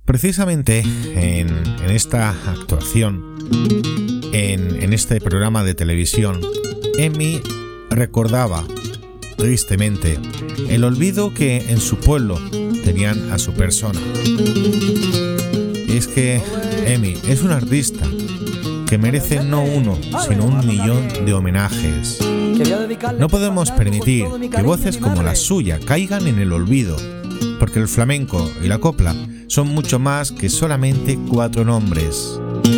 Precisamente en esta actuación, en este programa de televisión, Emi recordaba tristemente el olvido que en su pueblo tenían a su persona. Y es que Emi es un artista que merece no uno, sino 1.000.000 de homenajes. No podemos permitir que voces como la suya caigan en el olvido, porque el flamenco y la copla son mucho más que solamente 4 nombres.